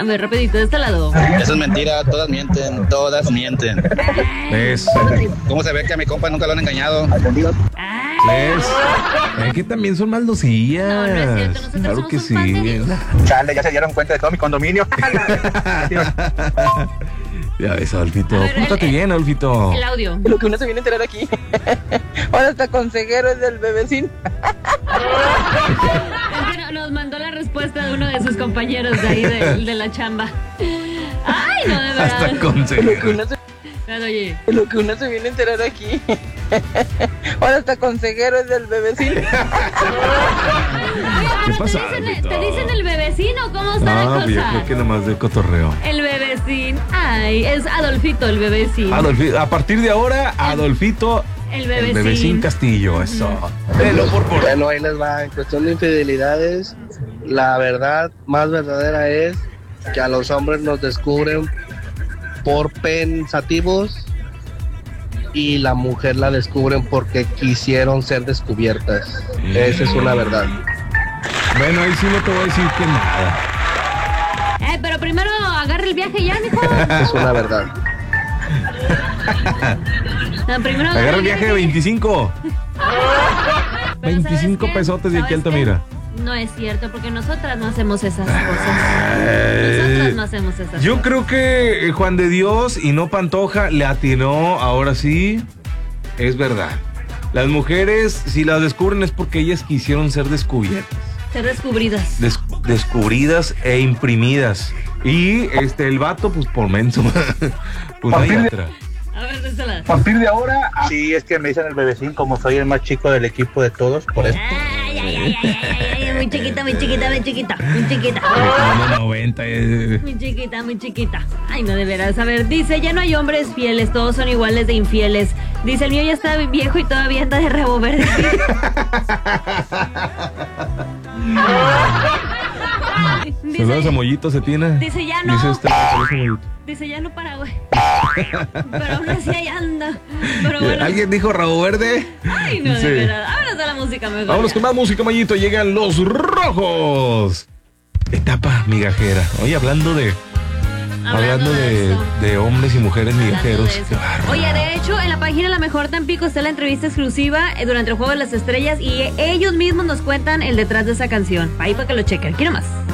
A ver, rapidito, de este lado. Eso es mentira, todas mienten, todas mienten. ¿Ves? ¿Cómo se ve que a mi compa nunca lo han engañado? ¿Ves? Que también son maldosillas. No, no es cierto, nosotros Claro somos que un pan de sí. Dios. Chale, ya se dieron cuenta de todo mi condominio. Ya ves, Adolfito. A ver, Pórtate bien, Adolfito. El audio. Lo que uno se viene a enterar aquí. Ahora hasta consejero es del bebecín. Es que nos mandó la respuesta de uno de sus compañeros de ahí de la chamba. Ay, no, de verdad. Hasta Lo que consejero. uno se, Pero, oye, lo que uno se viene a enterar aquí. Ahora hasta consejero es del bebecín. ¿Qué pasa, ¿te Adolfito? dicen el bebecino? ¿Cómo está la No, cosa? yo creo que nomás de cotorreo. El bebecín. Ay, es Adolfito el bebecín. Adolfito, a partir de ahora, Adolfito, El el bebecín. bebecín Castillo, eso. Velo por Bueno, ahí les va. En cuestión de infidelidades, la verdad más verdadera es que a los hombres nos descubren por pensativos y la mujer la descubren porque quisieron ser descubiertas. Esa es una verdad. Bueno, ahí sí no te voy a decir que nada. Pero primero agarre el viaje ya, mijo. Es una verdad. No, primero Agarra el viaje de 25. Pero 25 ¿sabes qué? pesotes de aquí a ¿Sabes qué? Altamira. No es cierto, porque nosotras no hacemos esas cosas. Nosotras no hacemos esas Yo cosas. creo que Juan de Dios y no Pantoja le atinó, ahora sí, es verdad. Las mujeres, si las descubren es porque ellas quisieron ser descubiertas, Ser descubridas. descubridas e imprimidas. Y el vato, pues por menso, pues no hay otra. A ver, désela. A partir de ahora, sí, es que me dicen el bebecín, como soy el más chico del equipo de todos, por eso. Ay, ay, ay, ay, ay, ay, muy chiquita, muy chiquita, muy chiquita, muy chiquita. Como unos 90. Muy chiquita, muy chiquita. Ay, no, de veras. A ver, dice, ya no hay hombres fieles, todos son iguales de infieles. Dice, el mío ya está viejo y todavía anda de rabo verde. Saludos a Mollito Cetina. Dice, ya no. Dice saludos a Mollito. Dice, ya no para, güey. Pero aún así ahí anda. Pero bueno. ¿Alguien dijo rabo verde? Ay, no, Sí. de verdad. Vámonos a la música mejor. Vámonos con más música, Mayito. Llegan los rojos. Etapa migajera. Oye, hablando de eso. de hombres y mujeres Hablando migajeros. de eso. Qué bárbaro. Oye, de hecho, en la página La Mejor Tampico está la entrevista exclusiva durante el Juego de las Estrellas y ellos mismos nos cuentan el detrás de esa canción. Ahí para que lo chequen. Aquí nomás.